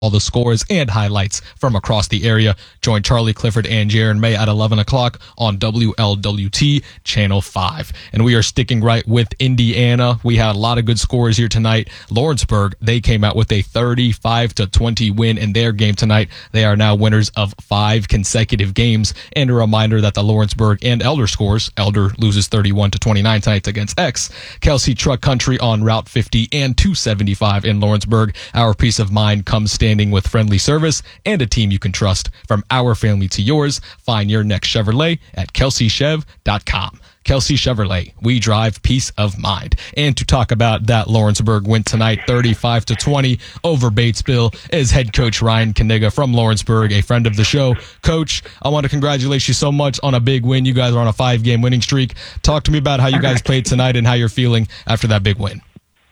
all the scores and highlights from across the area. Join Charlie Clifford and Jaron May at 11 o'clock on WLWT Channel 5. And we are sticking right with Indiana. We had a lot of good scores here tonight. Lawrenceburg, they came out with a 35-20 win in their game tonight. They are now winners of 5 consecutive games. And a reminder that the Lawrenceburg and Elder scores, Elder loses 31-29 tonight against X. Kelsey Truck Country on Route 50 and 275 in Lawrenceburg. Our peace of mind comes standing with friendly service and a team you can trust. From our family to yours, find your next Chevrolet at kelseychev.com. Kelsey Chevrolet, we drive peace of mind. And to talk about that Lawrenceburg win tonight, 35-20 over Batesville, is head coach Ryan Kaniga from Lawrenceburg, a friend of the show. Coach, I want to congratulate you so much on a big win. You guys are on a 5-game winning streak. Talk to me about how you guys played tonight and how you're feeling after that big win.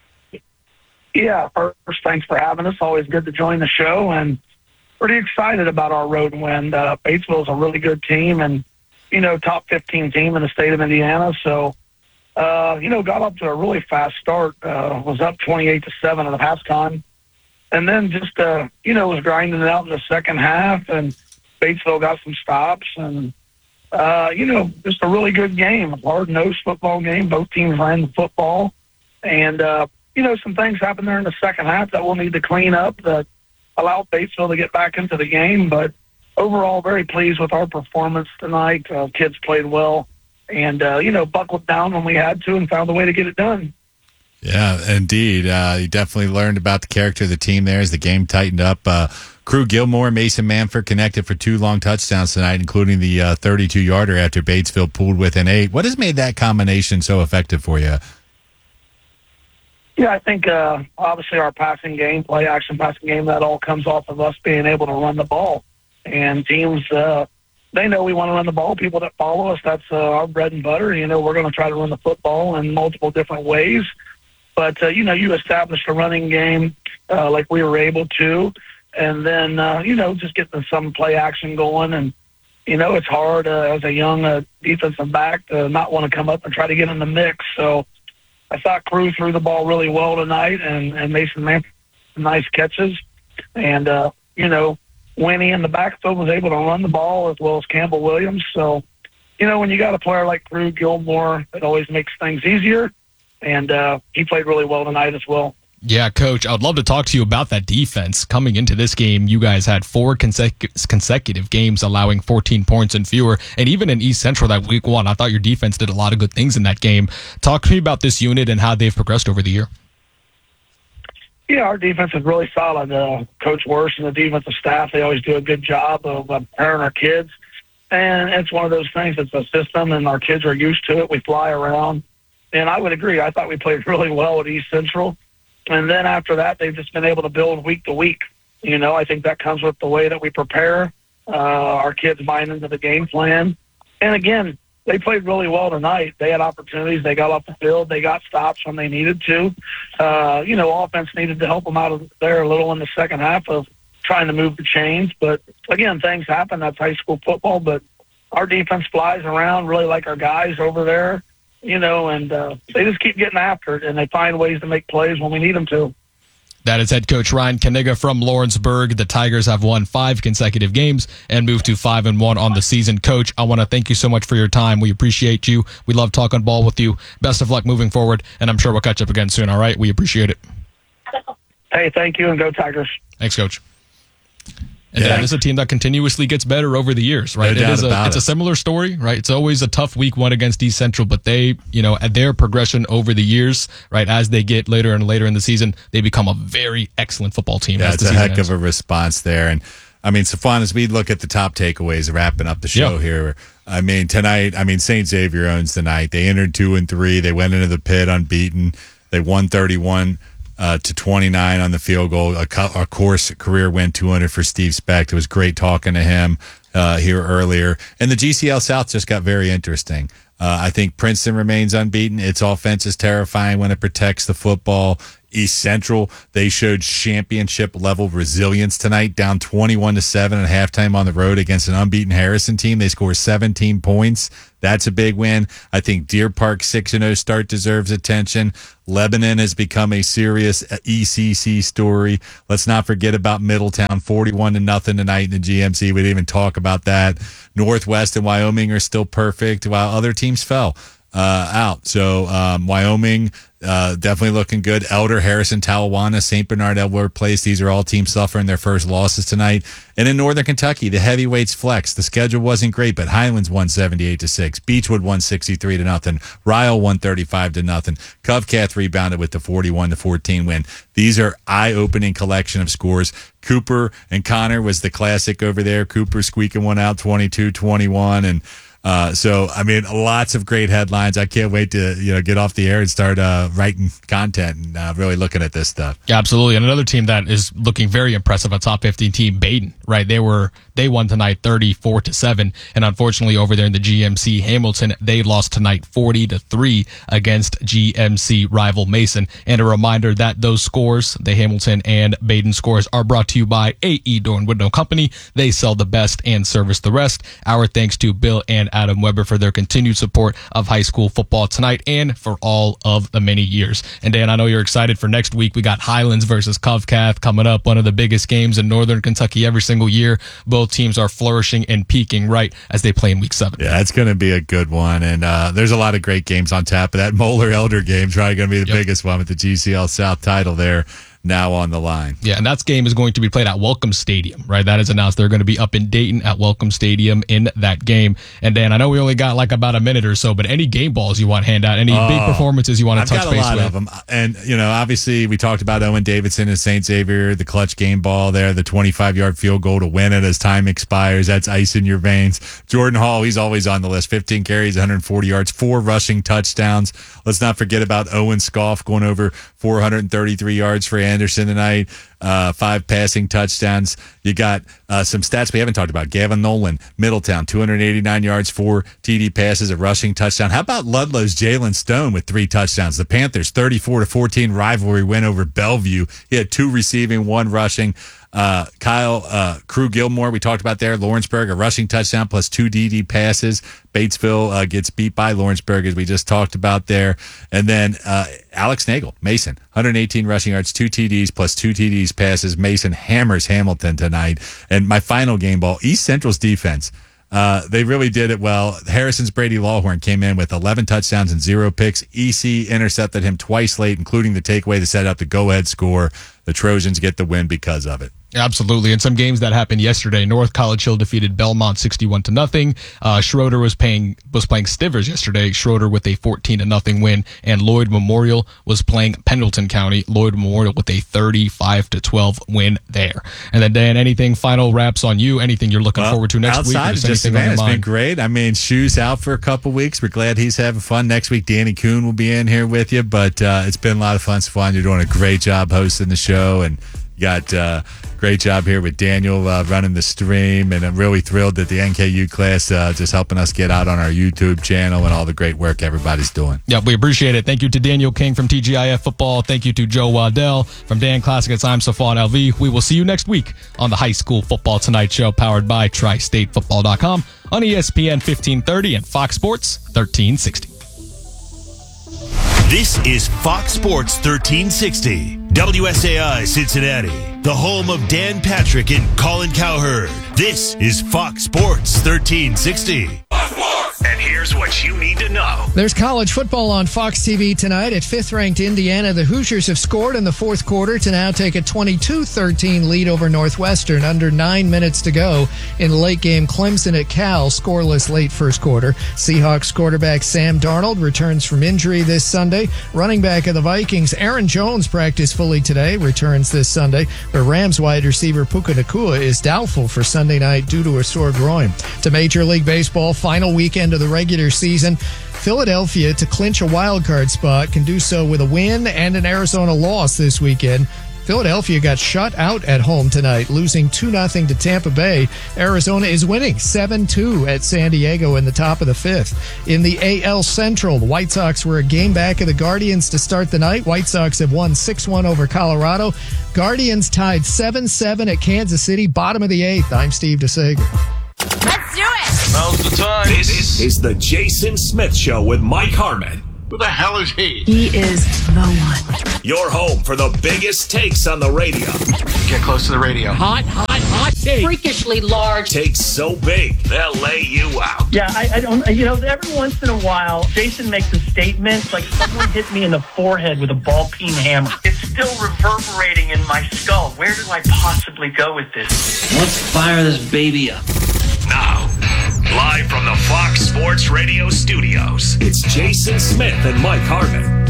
Yeah, first, thanks for having us. Always good to join the show, and pretty excited about our road win. Batesville is a really good team and, top 15 team in the state of Indiana. So, got up to a really fast start, was up 28-7 at the halftime. And then just, was grinding it out in the second half, and Batesville got some stops. And, just a really good game, a hard-nosed football game. Both teams ran the football. And, some things happened there in the second half that we'll need to clean up that allowed Batesville to get back into the game. But overall, very pleased with our performance tonight. Kids played well and, buckled down when we had to and found a way to get it done. Yeah, indeed. You definitely learned about the character of the team there as the game tightened up. Crew Gilmore, Mason Manford connected for 2 long touchdowns tonight, including the 32-yarder after Batesville pulled within 8. What has made that combination so effective for you? Yeah, I think obviously our passing game, play-action passing game, that all comes off of us being able to run the ball. And teams, they know we want to run the ball. People that follow us, that's our bread and butter. We're going to try to run the football in multiple different ways. But, you establish a running game like we were able to. And then, just getting some play-action going. And, it's hard as a young defensive back to not want to come up and try to get in the mix. So, I thought Crew threw the ball really well tonight, and Mason Manford nice catches. And, Winnie in the backfield was able to run the ball as well as Campbell Williams. So, when you got a player like Crew Gilmore, it always makes things easier. And he played really well tonight as well. Yeah, Coach, I would love to talk to you about that defense. Coming into this game, you guys had 4 consecutive games allowing 14 points and fewer. And even in East Central that week 1, I thought your defense did a lot of good things in that game. Talk to me about this unit and how they've progressed over the year. Yeah, our defense is really solid. Coach Worse and the defensive staff, they always do a good job of preparing our kids. And it's one of those things. It's a system, and our kids are used to it. We fly around. And I would agree. I thought we played really well at East Central. And then after that, they've just been able to build week to week. I think that comes with the way that we prepare, our kids buying into the game plan. And again, they played really well tonight. They had opportunities. They got off the field. They got stops when they needed to. Offense needed to help them out of there a little in the second half of trying to move the chains. But again, things happen. That's high school football. But our defense flies around, really like our guys over there. And they just keep getting after it, and they find ways to make plays when we need them to. That is head coach Ryan Kaniga from Lawrenceburg. The Tigers have won 5 consecutive games and moved to 5-1 on the season. Coach, I want to thank you so much for your time. We appreciate you. We love talking ball with you. Best of luck moving forward, and I'm sure we'll catch up again soon, all right? We appreciate it. Hey, thank you, and go Tigers. Thanks, Coach. And that is a team that continuously gets better over the years, right? It's a similar story, right? It's always a tough week 1 against East Central, but they, at their progression over the years, right, as they get later and later in the season, they become a very excellent football team. Yeah, it's a heck of a response there. And, Safwan, as we look at the top takeaways, wrapping up the show here, tonight, St. Xavier owns the night. They entered 2-3. They went into the pit unbeaten. They won 31 to 29 on the field goal. Of course, career win 200 for Steve Specht. It was great talking to him here earlier. And the GCL South just got very interesting. I think Princeton remains unbeaten. Its offense is terrifying when it protects the football. East Central, they showed championship-level resilience tonight, down 21-7 at halftime on the road against an unbeaten Harrison team. They score 17 points. That's a big win. I think Deer Park 6-0 start deserves attention. Lebanon has become a serious ECC story. Let's not forget about Middletown, 41-0 tonight in the GMC. We didn't even talk about that. Northwest and Wyoming are still perfect, while other teams fell out. So Wyoming definitely looking good. Elder, Harrison, Talawanda, St. Bernard, Edward Place. These are all teams suffering their first losses tonight. And in Northern Kentucky, the heavyweights flex. The schedule wasn't great, but Highlands won 78-6. Beechwood won 63-0. Ryle won 35-0. Covcath rebounded with the 41-14 win. These are eye-opening collection of scores. Cooper and Connor was the classic over there. Cooper squeaking one out 22-21, and so, I mean, lots of great headlines. I can't wait to get off the air and start writing content and really looking at this stuff. Yeah, absolutely. And another team that is looking very impressive, a top 15 team, Baden, right? They won tonight 34-7, and unfortunately over there in the GMC Hamilton, they lost tonight 40-3 against GMC rival Mason. And a reminder that those scores, the Hamilton and Baden scores, are brought to you by AE Door and Window Company. They sell the best and service the rest. Our thanks to Bill and Adam Weber for their continued support of high school football tonight and for all of the many years. And Dan, I know you're excited for next week. We got Highlands versus Covcath coming up, one of the biggest games in Northern Kentucky every single year. Both teams are flourishing and peaking right as they play in week 7. Yeah, it's going to be a good one. And there's a lot of great games on tap. That Moeller Elder game is probably going to be the biggest one with the GCL South title there now on the line. Yeah, and that game is going to be played at Welcome Stadium, right? That is announced. They're going to be up in Dayton at Welcome Stadium in that game. And Dan, I know we only got like about a minute or so, but any game balls you want to hand out, any big performances you want to touch base with? I've got a lot of them. And, obviously we talked about Owen Davidson and St. Xavier, the clutch game ball there, the 25-yard field goal to win it as time expires. That's ice in your veins. Jordan Hall, he's always on the list. 15 carries, 140 yards, 4 rushing touchdowns. Let's not forget about Owen Scoff going over 433 yards for Anderson tonight. 5 passing touchdowns. You got some stats we haven't talked about. Gavin Nolan, Middletown, 289 yards, 4 TD passes, a rushing touchdown. How about Ludlow's Jalen Stone with 3 touchdowns? The Panthers, 34-14 rivalry win over Bellevue. He had 2 receiving, 1 rushing. Kyle Crew Gilmore, we talked about there. Lawrenceburg, a rushing touchdown plus 2 DD passes. Batesville gets beat by Lawrenceburg, as we just talked about there. And then Alex Nagel, Mason, 118 rushing yards, 2 TDs plus 2 TDs passes. Mason hammers Hamilton tonight. And my final game ball, East Central's defense. They really did it well. Harrison's Brady Lawhorn came in with 11 touchdowns and 0 picks. EC intercepted him twice late, including the takeaway to set up the go-ahead score. The Trojans get the win because of it. Absolutely. And some games that happened yesterday. North College Hill defeated Belmont 61-0. Schroeder was playing Stivers yesterday. Schroeder with a 14-0 win, and Lloyd Memorial was playing Pendleton County. Lloyd Memorial with a 35-12 win there. And then Dan, anything final wraps on you? Anything you're looking forward to next week? Outside of just Savannah, it's been great. I mean, Shoe's out for a couple weeks. We're glad he's having fun. Next week, Danny Kuhn will be in here with you. But it's been a lot of fun. Swan, you're doing a great job hosting the show, and you got great job here with Daniel running the stream, and I'm really thrilled that the NKU class just helping us get out on our YouTube channel and all the great work everybody's doing. Yeah, we appreciate it. Thank you to Daniel King from TGIF Football. Thank you to Joe Waddell from Dan Classics. I'm Safon LV. We will see you next week on the High School Football Tonight Show, powered by TriStateFootball.com on ESPN 1530 and Fox Sports 1360. This is Fox Sports 1360, WSAI Cincinnati, the home of Dan Patrick and Colin Cowherd. This is Fox Sports 1360. And here's what you need to know. There's college football on Fox TV tonight. At 5th-ranked Indiana, the Hoosiers have scored in the fourth quarter to now take a 22-13 lead over Northwestern. Under 9 minutes to go in the late game, Clemson at Cal, scoreless late first quarter. Seahawks quarterback Sam Darnold returns from injury this Sunday. Running back of the Vikings, Aaron Jones, practiced fully today, returns this Sunday. But Rams wide receiver Puka Nacua is doubtful for Sunday night due to a sore groin. To Major League Baseball, final weekend of the regular season. Philadelphia, to clinch a wild card spot, can do so with a win and an Arizona loss this weekend. Philadelphia got shut out at home tonight, losing 2-0 to Tampa Bay. Arizona is winning 7-2 at San Diego in the top of the fifth. In the AL Central, the White Sox were a game back of the Guardians to start the night. White Sox have won 6-1 over Colorado. Guardians tied 7-7 at Kansas City, bottom of the eighth. I'm Steve DeSager. Let's do it! Now's the time. This is the Jason Smith Show with Mike Harmon. Who the hell is he? He is the one. Your home for the biggest takes on the radio. Get close to the radio. Hot take. Freakishly large. Takes so big, they'll lay you out. Yeah, I don't, every once in a while, Jason makes a statement like someone hit me in the forehead with a ball-peen hammer. It's still reverberating in my skull. Where do I possibly go with this? Let's fire this baby up. Now, live from the Fox Sports Radio studios, it's Jason Smith and Mike Harmon.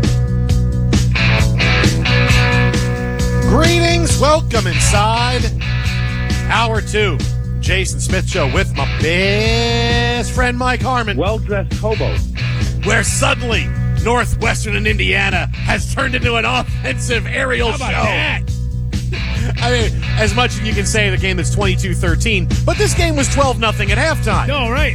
Greetings, welcome inside Hour 2, Jason Smith Show with my best friend Mike Harmon. Well-dressed hobo. Where suddenly Northwestern and Indiana has turned into an offensive aerial show. That? I mean, as much as you can say the game is 22-13, but this game was 12-0 at halftime. No, right.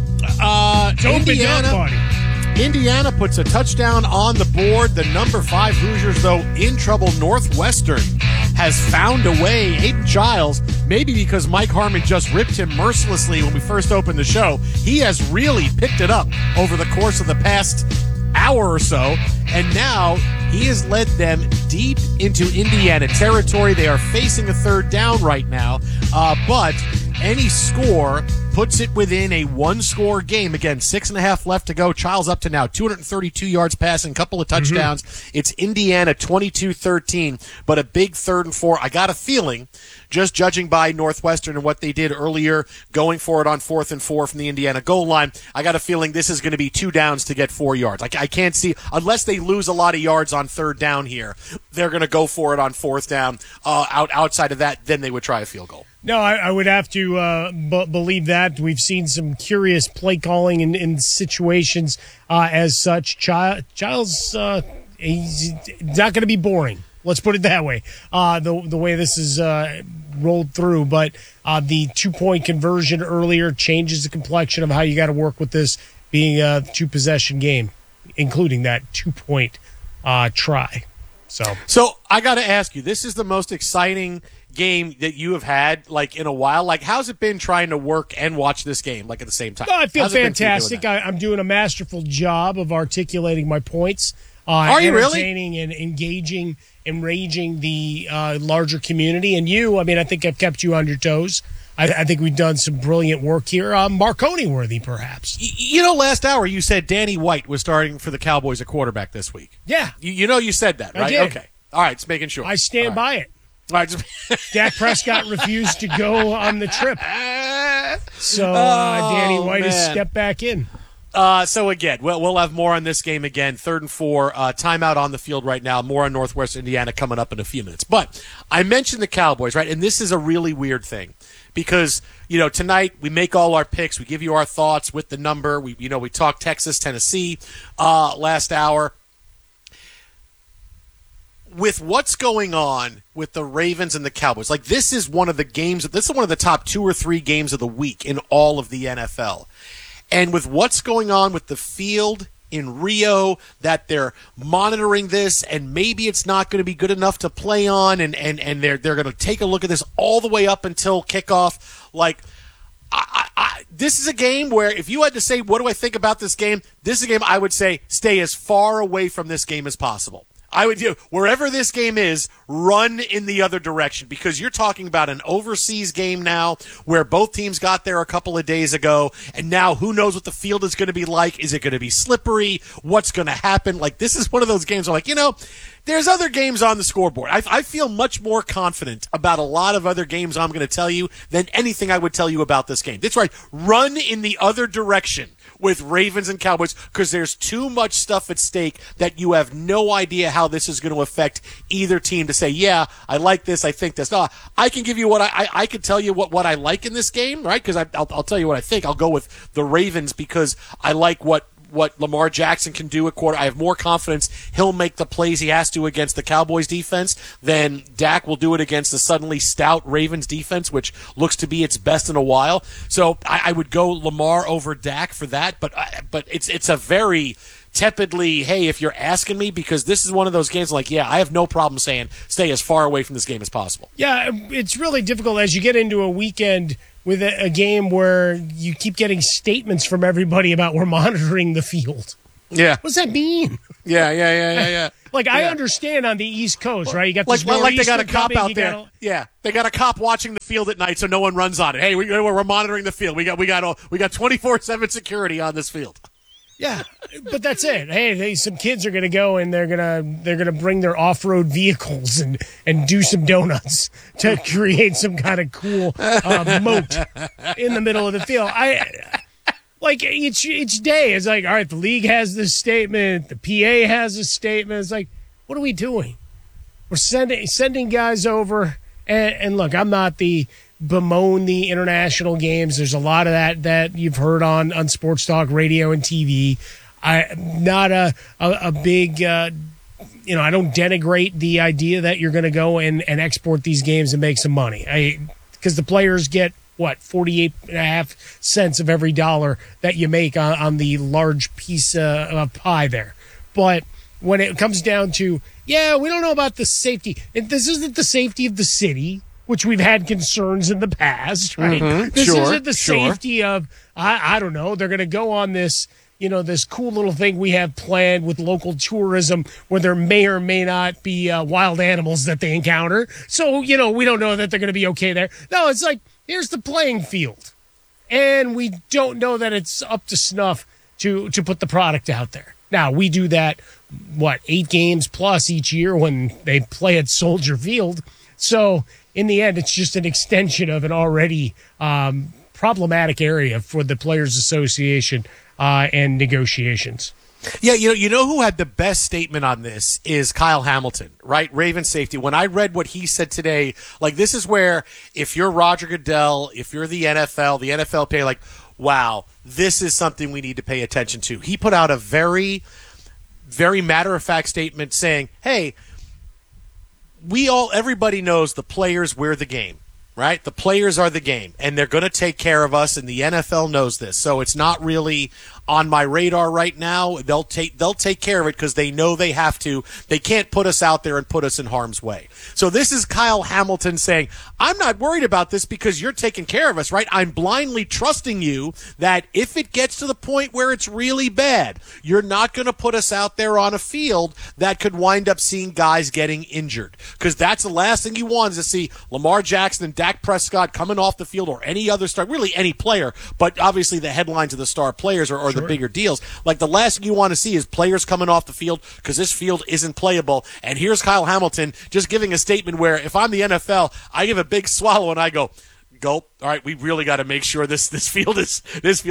Yeah. Indiana puts a touchdown on the board. The number 5 Hoosiers, though, in trouble. Northwestern has found a way. Aiden Childs, maybe because Mike Harmon just ripped him mercilessly when we first opened the show, he has really picked it up over the course of the past hour or so, and now he has led them deep into Indiana territory. They are facing a third down right now, but any score puts it within a one-score game. Again, 6.5 left to go. Childs up to now 232 yards passing, couple of touchdowns. It's Indiana 22-13, but a big 3rd and 4. I got a feeling, just judging by Northwestern and what they did earlier, going for it on 4th and 4 from the Indiana goal line, I got a feeling this is going to be 2 downs to get 4 yards. I can't see, unless they lose a lot of yards on 3rd down here, they're going to go for it on 4th down. Outside of that, then they would try a field goal. No, I would have to believe that. We've seen some curious play calling in situations as such. Childs, he's not going to be boring. Let's put it that way. The way this is rolled through, but the 2-point conversion earlier changes the complexion of how you got to work with this being a 2-possession game, including that 2-point try. So I got to ask you, this is the most exciting game that you have had in a while. How's it been trying to work and watch this game at the same time? No, I feel fantastic. I'm doing a masterful job of articulating my points. Are you really? Entertaining and engaging, enraging the larger community. And you, I think I've kept you on your toes. I think we've done some brilliant work here. Marconi worthy, perhaps. Last hour you said Danny White was starting for the Cowboys at quarterback this week. Yeah. You said that, right? I did. Okay. All right, just making sure. I stand by it. All right. Dak Prescott refused to go on the trip. So Danny White has stepped back in. So again, we'll have more on this game again. 3rd and 4, timeout on the field right now. More on Northwest Indiana coming up in a few minutes. But I mentioned the Cowboys, right? And this is a really weird thing because, tonight we make all our picks. We give you our thoughts with the number. We talk Texas, Tennessee, last hour. With what's going on with the Ravens and the Cowboys, this is one of the games, this is one of the top 2 or 3 games of the week in all of the NFL. And with what's going on with the field in Rio, that they're monitoring this, and maybe it's not going to be good enough to play on, and they're going to take a look at this all the way up until kickoff. This is a game where if you had to say, what do I think about this game? This is a game I would say stay as far away from this game as possible. I would wherever this game is, run in the other direction because you're talking about an overseas game now where both teams got there a couple of days ago, and now who knows what the field is going to be like? Is it going to be slippery? What's going to happen? This is one of those games where there's other games on the scoreboard. I feel much more confident about a lot of other games I'm going to tell you than anything I would tell you about this game. That's right. Run in the other direction with Ravens and Cowboys because there's too much stuff at stake that you have no idea how this is going to affect either team to say, yeah, I like this, I think this. No, I can give you what I can tell you what I like in this game, right? Because I'll tell you what I think. I'll go with the Ravens because I like what what Lamar Jackson can do at quarter. I have more confidence he'll make the plays he has to against the Cowboys defense than Dak will do it against the suddenly stout Ravens defense, which looks to be its best in a while. So I would go Lamar over Dak for that, but it's a very tepidly, hey, if you're asking me, because this is one of those games like, yeah, I have no problem saying stay as far away from this game as possible. Yeah, it's really difficult as you get into a weekend with a game where you keep getting statements from everybody about we're monitoring the field. Yeah. What's that mean? Yeah. Like, I understand on the East Coast, right? You got this like they got a cop coming, out there. Yeah, they got a cop watching the field at night, so no one runs on it. Hey, we're monitoring the field. We got 24/7 security on this field. Yeah, but that's it. Hey, some kids are going to go and they're gonna bring their off-road vehicles and do some donuts to create some kind of cool moat in the middle of the field. Like each day is like, all right, the league has this statement, the PA has a statement. It's like, what are we doing? We're sending guys over, and look, I'm not the bemoan the international games. There's a lot of that you've heard on Sports Talk Radio and TV. I'm not a big, I don't denigrate the idea that you're going to go and export these games and make some money. Because the players get, 48.5 cents of every dollar that you make on the large piece of pie there. But when it comes down to, we don't know about the safety. This isn't the safety of the city, which we've had concerns in the past, right? Mm-hmm. This isn't the safety of, I don't know, they're going to go on this, this cool little thing we have planned with local tourism where there may or may not be wild animals that they encounter. So, we don't know that they're going to be okay there. No, it's like, here's the playing field. And we don't know that it's up to snuff to put the product out there. Now, we do that, 8 games plus each year when they play at Soldier Field. So, in the end, it's just an extension of an already problematic area for the Players Association and negotiations. Yeah, you know who had the best statement on this is Kyle Hamilton, right? Ravens safety. When I read what he said today, like, this is where if you're Roger Goodell, if you're the NFL pay, like, wow, this is something we need to pay attention to. He put out a very, very matter-of-fact statement saying, hey, everybody knows the players, we're the game. Right? The players are the game, and they're going to take care of us, and the NFL knows this. So it's not really on my radar right now. They'll take care of it because they know they have to. They can't put us out there and put us in harm's way. So this is Kyle Hamilton saying, I'm not worried about this because you're taking care of us, right? I'm blindly trusting you that if it gets to the point where it's really bad, you're not going to put us out there on a field that could wind up seeing guys getting injured. Because that's the last thing you want is to see Lamar Jackson and Dak Prescott coming off the field, or any other star, really any player, but obviously the headlines of the star players are the bigger deals. Like, the last thing you want to see is players coming off the field because this field isn't playable. And here's Kyle Hamilton just giving a statement where if I'm the NFL, I give a big swallow and I go, gulp. All right, we really got to make sure this field is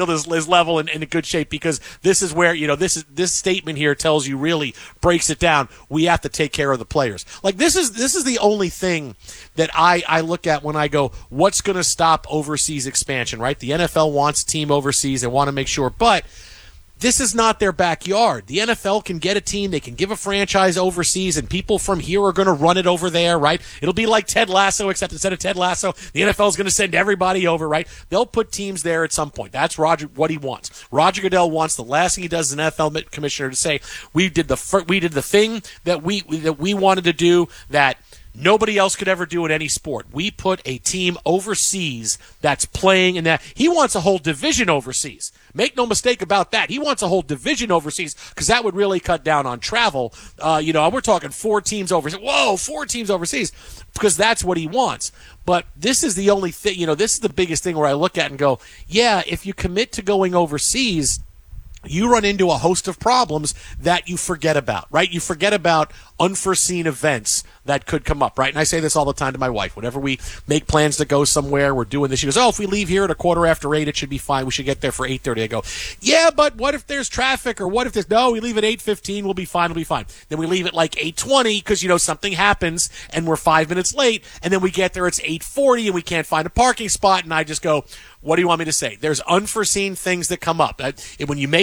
level and in good shape, because this is where, this statement here tells you, really breaks it down. We have to take care of the players. Like, this is the only thing that I look at when I go, what's going to stop overseas expansion, right? The NFL wants a team overseas. They want to make sure, but this is not their backyard. The NFL can get a team, they can give a franchise overseas, and people from here are going to run it over there, right? It'll be like Ted Lasso, except instead of Ted Lasso, the NFL is going to send everybody over, right? They'll put teams there at some point. That's what he wants. Roger Goodell wants the last thing he does as an NFL commissioner to say, we did the thing that we wanted to do that nobody else could ever do in any sport. We put a team overseas that's playing in that. He wants a whole division overseas. Make no mistake about that. He wants a whole division overseas because that would really cut down on travel. We're talking 4 teams overseas. Whoa, 4 teams overseas, because that's what he wants. But this is the only thing, this is the biggest thing where I look at and go, yeah, if you commit to going overseas, you run into a host of problems that you forget about, right? You forget about unforeseen events that could come up, right? And I say this all the time to my wife. Whenever we make plans to go somewhere, we're doing this. She goes, if we leave here at 8:15, it should be fine. We should get there for 8:30. I go, yeah, but what if there's traffic, or what if there's, no, we leave at 8:15, we'll be fine. Then we leave at like 8:20 because, something happens and we're 5 minutes late, and then we get there, it's 8:40 and we can't find a parking spot, and I just go, what do you want me to say? There's unforeseen things that come up. When you make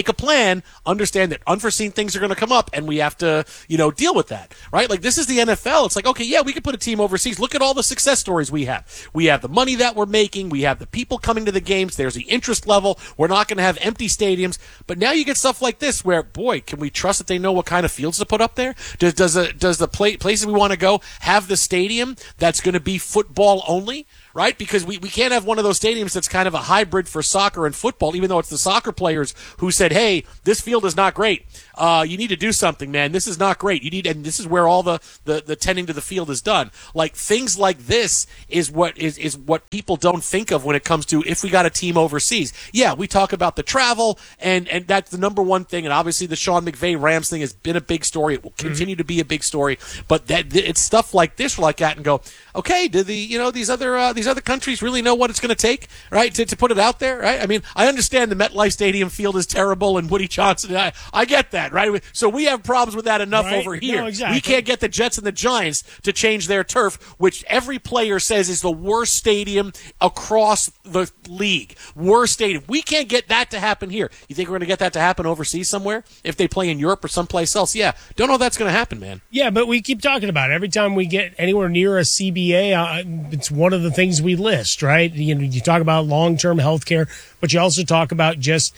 make a plan, understand that unforeseen things are going to come up, and we have to, deal with that, right? Like, this is the NFL. It's like, okay, yeah, we could put a team overseas. Look at all the success stories we have. We have the money that we're making. We have the people coming to the games. There's the interest level. We're not going to have empty stadiums. But now you get stuff like this where, boy, can we trust that they know what kind of fields to put up there? Does the places we want to go have the stadium that's going to be football only? Right? Because we can't have one of those stadiums that's kind of a hybrid for soccer and football, even though it's the soccer players who said, hey, this field is not great. You need to do something, man. This is not great. And this is where all the tending to the field is done. Like, things like this is what people don't think of when it comes to if we got a team overseas. Yeah, we talk about the travel, and that's the number one thing. And obviously the Sean McVay Rams thing has been a big story. It will continue to be a big story. But it's stuff like this we're like at and go, okay, do these other countries really know what it's going to take, right, to put it out there, right? I mean, I understand the MetLife Stadium field is terrible and Woody Johnson. I get that, right? So we have problems with that enough over here. No, exactly. We can't get the Jets and the Giants to change their turf, which every player says is the worst stadium across the league. Worst stadium. We can't get that to happen here. You think we're going to get that to happen overseas somewhere? If they play in Europe or someplace else? Yeah. Don't know if that's going to happen, man. Yeah, but we keep talking about it. Every time we get anywhere near a CBA, it's one of the things we list, right? You talk about long-term health care, but you also talk about just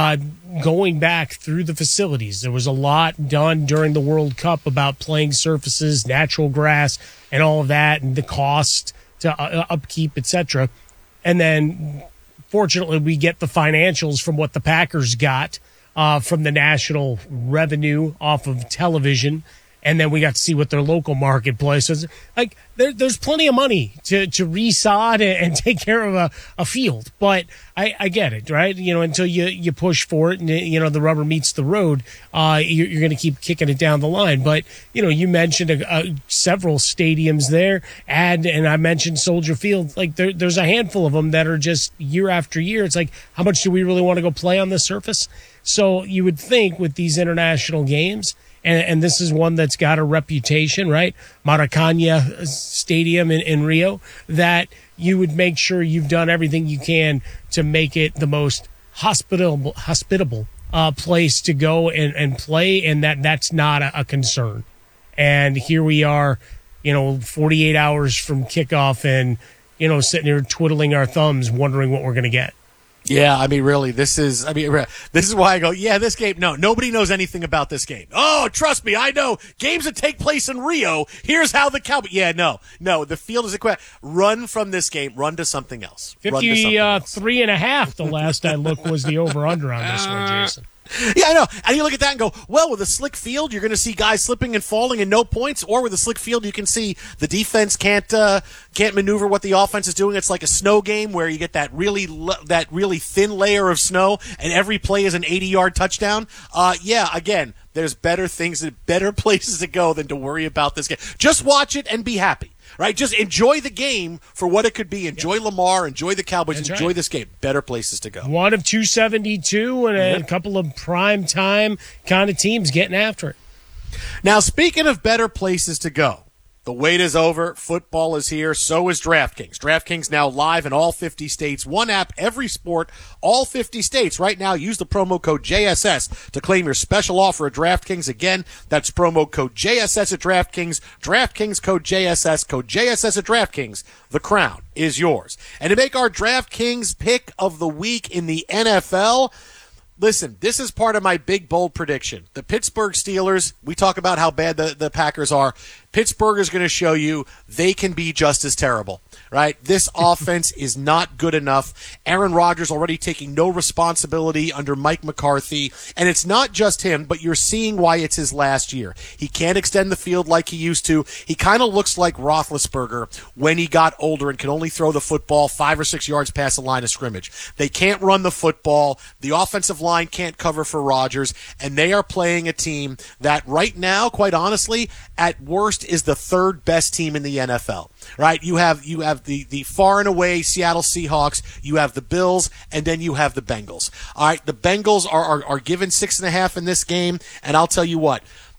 going back through the facilities. There was a lot done during the World Cup about playing surfaces, natural grass, and all of that, and the cost to upkeep, etc. And then, fortunately, we get the financials from what the Packers got from the national revenue off of television. And then we got to see what their local marketplace is. Like, there's plenty of money to resod and take care of a field. But I get it, right? Until you push for it and, the rubber meets the road, you're going to keep kicking it down the line. But, you mentioned several stadiums there. And I mentioned Soldier Field. Like, there's a handful of them that are just year after year. It's like, how much do we really want to go play on the surface? So you would think with these international games, and this is one that's got a reputation, right? Maracanã Stadium in Rio, that you would make sure you've done everything you can to make it the most hospitable place to go and play, and that's not a concern. And here we are, 48 hours from kickoff and, sitting here twiddling our thumbs wondering what we're going to get. Yeah, I mean, really, this is why I go, yeah, this game, no, nobody knows anything about this game. Oh, trust me, I know. Games that take place in Rio, here's how the Cowboys, no, the field is equipped. Run from this game, run to something else. 53.5, the last I looked, was the over-under on this one, Jason. Yeah, I know. And you look at that and go, well, with a slick field, you're going to see guys slipping and falling and no points. Or with a slick field, you can see the defense can't maneuver what the offense is doing. It's like a snow game where you get that really thin layer of snow, and every play is an 80-yard touchdown. Again, there's better things and better places to go than to worry about this game. Just watch it and be happy. Right, just enjoy the game for what it could be. Enjoy Lamar, enjoy the Cowboys, That's enjoy right. This game. Better places to go. One of 272 and a couple of prime time kind of teams getting after it. Now, speaking of better places to go, the wait is over. Football is here. So is DraftKings. DraftKings now live in all 50 states. One app, every sport, all 50 states. Right now, use the promo code JSS to claim your special offer at DraftKings. Again, that's promo code JSS at DraftKings. DraftKings code JSS at DraftKings. The crown is yours. And to make our DraftKings pick of the week in the NFL, listen, this is part of my big, bold prediction. The Pittsburgh Steelers, we talk about how bad the Packers are. Pittsburgh is going to show you they can be just as terrible, right? This offense is not good enough. Aaron Rodgers already taking no responsibility under Mike McCarthy. And it's not just him, but you're seeing why it's his last year. He can't extend the field like he used to. He kind of looks like Roethlisberger when he got older and can only throw the football 5 or 6 yards past the line of scrimmage. They can't run the football. The offensive line can't cover for Rodgers. And they are playing a team that right now, quite honestly, at worst, is the third best team in the NFL, right? You have the far and away Seattle Seahawks, you have the Bills, and then you have the Bengals. All right, the Bengals are given 6.5 in this game, and I'll tell you what,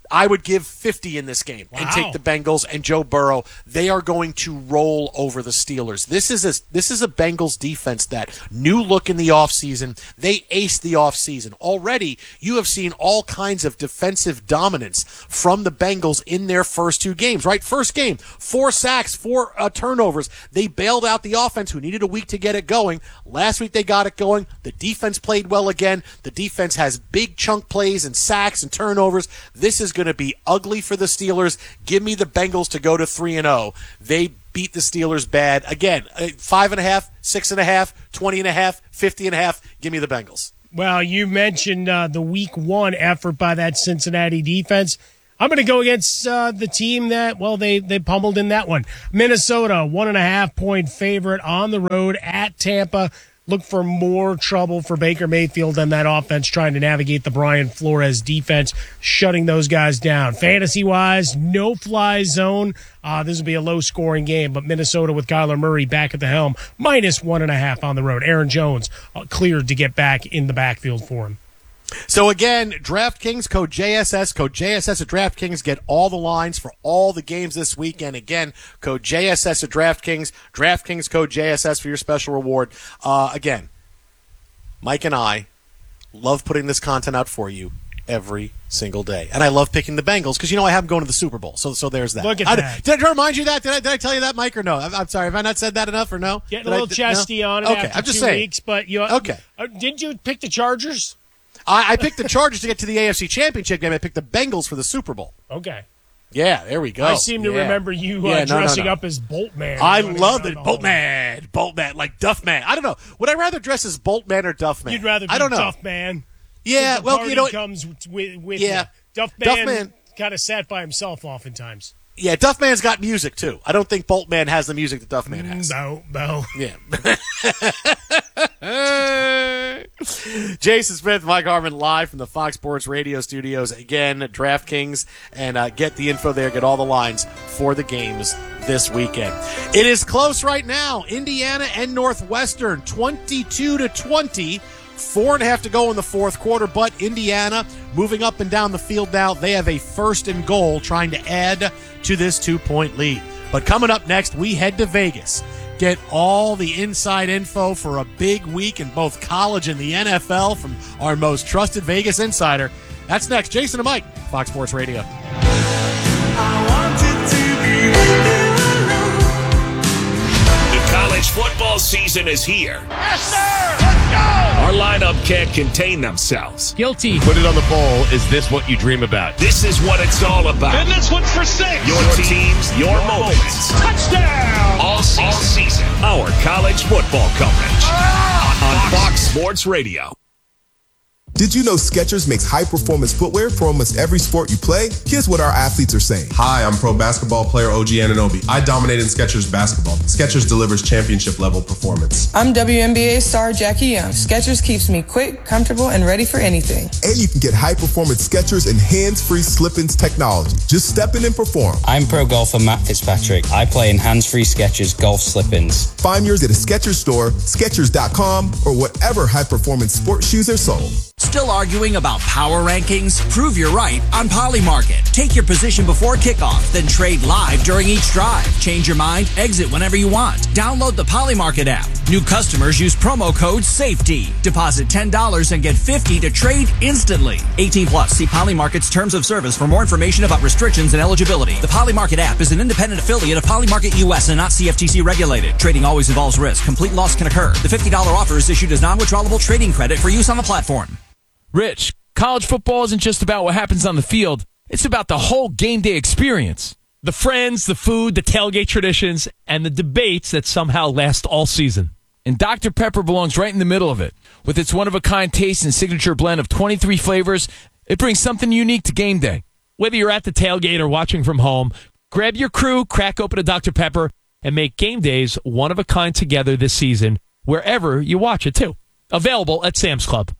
I would give 50 in this game and take the Bengals and Joe Burrow. They are going to roll over the Steelers. This is a Bengals defense that new look in the offseason. They aced the offseason. Already, you have seen all kinds of defensive dominance from the Bengals in their first 2 games, right? First game, 4 sacks, 4 turnovers. They bailed out the offense who needed a week to get it going. Last week they got it going. The defense played well again. The defense has big chunk plays and sacks and turnovers. This is going to be ugly for the Steelers. Give me the Bengals to go to 3-0. They beat the Steelers bad. Again, 5.5, 6.5, 20.5, 50.5. Give me the Bengals. Well, you mentioned the week 1 effort by that Cincinnati defense. I'm going to go against the team that, well, they pummeled in that one. Minnesota, 1.5-point favorite on the road at Tampa. Look for more trouble for Baker Mayfield and that offense trying to navigate the Brian Flores defense, shutting those guys down. Fantasy-wise, no-fly zone. This will be a low-scoring game, but Minnesota with Kyler Murray back at the helm, -1.5 on the road. Aaron Jones cleared to get back in the backfield for him. So again, DraftKings, code JSS at DraftKings. Get all the lines for all the games this weekend. Again, code JSS at DraftKings. DraftKings, code JSS for your special reward. Again, Mike and I love putting this content out for you every single day. And I love picking the Bengals because, I have them going to the Super Bowl. So there's that. Look at that. Did I remind you that? Did I tell you that, Mike, or no? I'm sorry. Have I not said that enough or no? Getting a little chesty on it after I'm just 2 saying. weeks. But didn't you pick the Chargers? I picked the Chargers to get to the AFC Championship game. I picked the Bengals for the Super Bowl. Okay. Yeah, there we go. I seem to remember you dressing up as Boltman. I love it. Boltman, like Duffman. I don't know. Would I rather dress as Boltman or Duffman? You'd rather be Duffman. Yeah, the party comes with you. Duffman kind of sat by himself oftentimes. Yeah, Duffman's got music, too. I don't think Boltman has the music that Duffman has. No. Yeah. Jason Smith, Mike Harmon, live from the Fox Sports Radio studios. Again, DraftKings, and get the info there. Get all the lines for the games this weekend. It is close right now. Indiana and Northwestern, 22-20. 4.5 to go in the fourth quarter, but Indiana moving up and down the field now. They have a 1st and goal trying to add to this 2-point lead. But coming up next, we head to Vegas. Get all the inside info for a big week in both college and the NFL from our most trusted Vegas insider. That's next. Jason and Mike, Fox Sports Radio. The college football season is here. Yes, sir! Let's go! Our lineup can't contain themselves. Guilty. Put it on the poll. Is this what you dream about? This is what it's all about. And this one's for 6. Your teams, your moments. Touchdown! All season. Our college football coverage on Fox Sports Radio. Did you know Skechers makes high-performance footwear for almost every sport you play? Here's what our athletes are saying. Hi, I'm pro basketball player OG Anunoby. I dominate in Skechers basketball. Skechers delivers championship-level performance. I'm WNBA star Jackie Young. Skechers keeps me quick, comfortable, and ready for anything. And you can get high-performance Skechers and hands-free slip-ins technology. Just step in and perform. I'm pro golfer Matt Fitzpatrick. I play in hands-free Skechers golf slip-ins. Find yours at a Skechers store, Skechers.com, or whatever high-performance sports shoes are sold. Still arguing about power rankings? Prove you're right on Polymarket. Take your position before kickoff, then trade live during each drive. Change your mind, exit whenever you want. Download the Polymarket app. New customers use promo code SAFETY. Deposit $10 and get $50 to trade instantly. 18 plus. See Polymarket's terms of service for more information about restrictions and eligibility. The Polymarket app is an independent affiliate of Polymarket US and not CFTC regulated. Trading always involves risk. Complete loss can occur. The $50 offer is issued as non-withdrawable trading credit for use on the platform. Rich, college football isn't just about what happens on the field. It's about the whole game day experience. The friends, the food, the tailgate traditions, and the debates that somehow last all season. And Dr. Pepper belongs right in the middle of it. With its one-of-a-kind taste and signature blend of 23 flavors, it brings something unique to game day. Whether you're at the tailgate or watching from home, grab your crew, crack open a Dr. Pepper, and make game days one-of-a-kind together this season, wherever you watch it, too. Available at Sam's Club.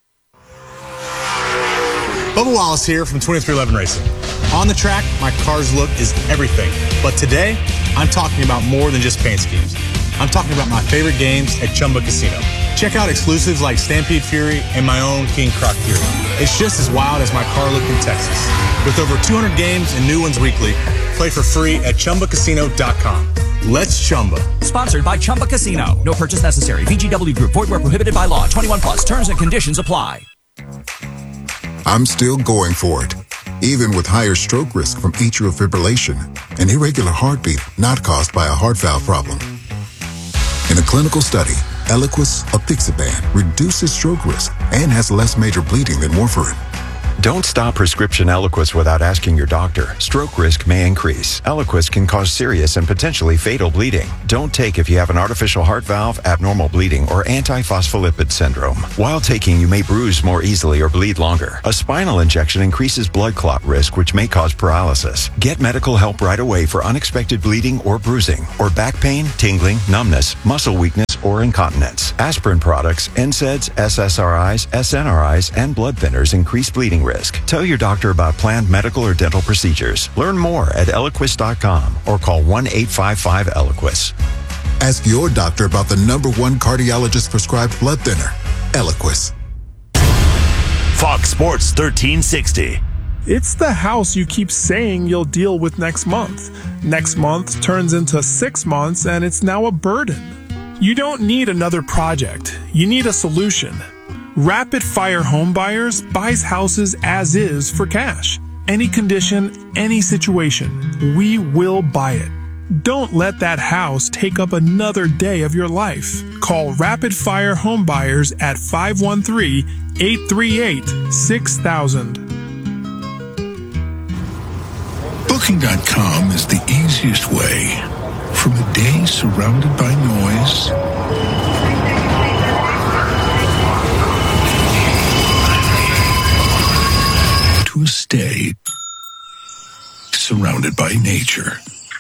Bubba Wallace here from 2311 Racing. On the track, my car's look is everything. But today, I'm talking about more than just paint schemes. I'm talking about my favorite games at Chumba Casino. Check out exclusives like Stampede Fury and my own King Croc Fury. It's just as wild as my car look in Texas. With over 200 games and new ones weekly, play for free at ChumbaCasino.com. Let's Chumba. Sponsored by Chumba Casino. No purchase necessary. VGW Group. Void where prohibited by law. 21 plus. Terms and conditions apply. I'm still going for it, even with higher stroke risk from atrial fibrillation, an irregular heartbeat not caused by a heart valve problem. In a clinical study, Eliquis apixaban reduces stroke risk and has less major bleeding than warfarin. Don't stop prescription Eliquis without asking your doctor. Stroke risk may increase. Eliquis can cause serious and potentially fatal bleeding. Don't take if you have an artificial heart valve, abnormal bleeding, or antiphospholipid syndrome. While taking, you may bruise more easily or bleed longer. A spinal injection increases blood clot risk, which may cause paralysis. Get medical help right away for unexpected bleeding or bruising, or back pain, tingling, numbness, muscle weakness, or incontinence. Aspirin products, NSAIDs, SSRIs, SNRIs, and blood thinners increase bleeding risk. Tell your doctor about planned medical or dental procedures. Learn more at Eliquis.com or call 1-855-ELIQUIS. Ask your doctor about the #1 cardiologist prescribed blood thinner, Eliquis. Fox Sports 1360. It's the house you keep saying you'll deal with next month. Next month turns into 6 months and it's now a burden. You don't need another project. You need a solution. Rapid Fire Home Buyers buys houses as is for cash. Any condition, any situation, we will buy it. Don't let that house take up another day of your life. Call Rapid Fire Home Buyers at 513-838-6000. Booking.com is the easiest way. From a day surrounded by noise to a stay surrounded by nature.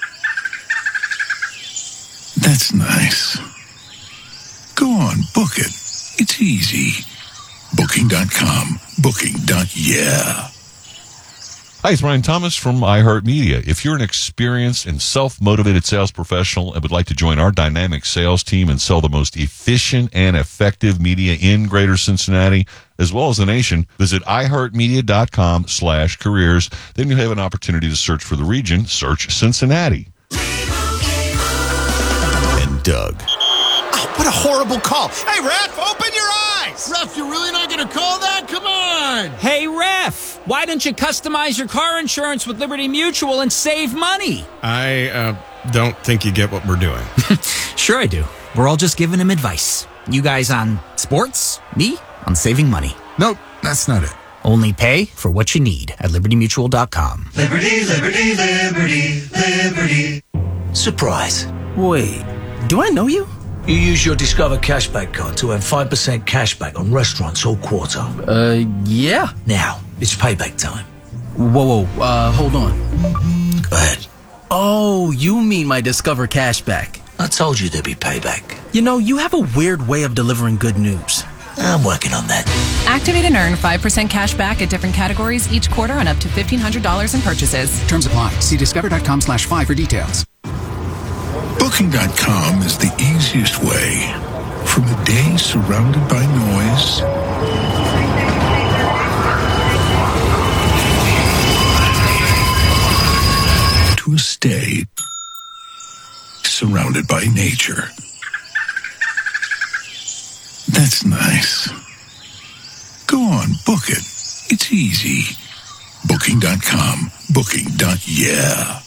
That's nice. Go on, book it. It's easy. Booking.com. Booking.yeah. Hi, it's Ryan Thomas from iHeartMedia. If you're an experienced and self-motivated sales professional and would like to join our dynamic sales team and sell the most efficient and effective media in Greater Cincinnati, as well as the nation, visit iHeartMedia.com/careers. Then you'll have an opportunity to search for the region. Search Cincinnati. And Doug. Oh, what a horrible call. Hey, Ref, open your eyes. Ref, you're really not going to call that? Come on. Hey, Ref, why don't you customize your car insurance with Liberty Mutual and save money? I don't think you get what we're doing. Sure I do. We're all just giving him advice. You guys on sports, me on saving money. Nope, that's not it. Only pay for what you need at libertymutual.com. Liberty, liberty, liberty, liberty. Surprise. Wait, do I know you? You use your Discover Cashback card to earn 5% cashback on restaurants all quarter. Yeah. Now, it's payback time. Whoa, hold on. Go ahead. Oh, you mean my Discover Cashback. I told you there'd be payback. You know, you have a weird way of delivering good news. I'm working on that. Activate and earn 5% cash back at different categories each quarter on up to $1,500 in purchases. Terms apply. See discover.com/5 for details. Booking.com is the easiest way. From a day surrounded by noise to a stay surrounded by nature. That's nice. Go on, book it. It's easy. Booking.com. Booking.yeah.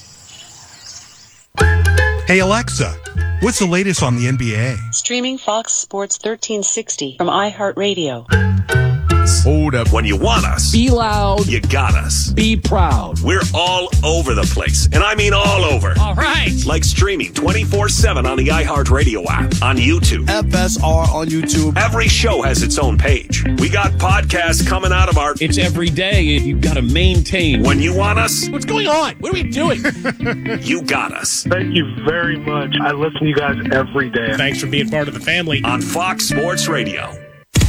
Hey Alexa, what's the latest on the NBA? Streaming Fox Sports 1360 from iHeartRadio. Hold up. When you want us, be loud. You got us. Be proud. We're all over the place. And I mean all over. All right. Like streaming 24/7 on the iHeartRadio app, on YouTube. FSR on YouTube. Every show has its own page. We got podcasts coming out of our... It's every day, and you've got to maintain. When you want us... What's going on? What are we doing? You got us. Thank you very much. I listen to you guys every day. Thanks for being part of the family. On Fox Sports Radio.